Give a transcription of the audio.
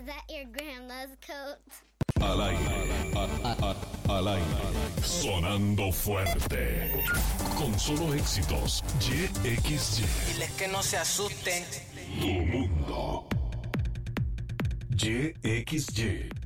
that your grandma's coat? Al aire, al aire, sonando fuerte, con solo éxitos, YXY. Diles que no se asusten. Tu mundo, YXY.